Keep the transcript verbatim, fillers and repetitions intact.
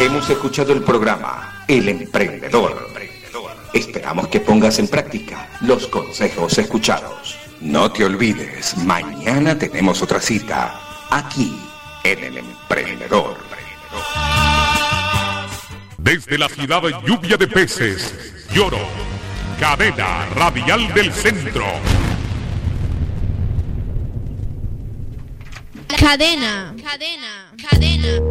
Hemos escuchado el programa El Emprendedor. Esperamos que pongas en práctica los consejos escuchados. No te olvides, mañana tenemos otra cita aquí en El Emprendedor. Desde la ciudad de Lluvia de Peces, Lloro, cadena radial del centro. Cadena, cadena, cadena.